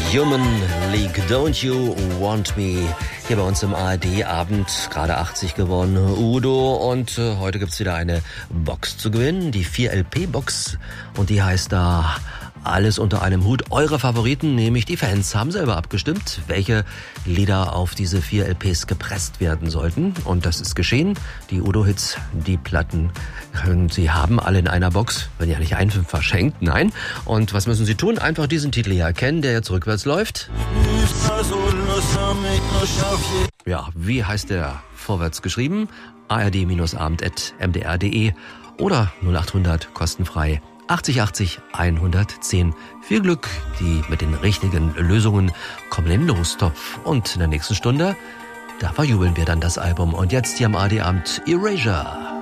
Human League, Don't You Want Me? Hier bei uns im ARD-Abend, gerade 80 geworden, Udo. Und heute gibt's wieder eine Box zu gewinnen, die 4LP-Box. Und die heißt da Alles unter einem Hut. Eure Favoriten, nämlich die Fans, haben selber abgestimmt, welche Lieder auf diese 4 LPs gepresst werden sollten. Und das ist geschehen. Die Udo-Hits, die Platten können Sie haben, alle in einer Box. Wenn ja nicht einen verschenkt, nein. Und was müssen Sie tun? Einfach diesen Titel hier erkennen, der jetzt rückwärts läuft. Ja, wie heißt der vorwärts geschrieben? ard-abend@mdr.de oder 0800 kostenfrei 80 80 110. Viel Glück, die mit den richtigen Lösungen kommen in den Lostopf. Und in der nächsten Stunde, da verjubeln wir dann das Album. Und jetzt hier am ARD-Abend Erasure.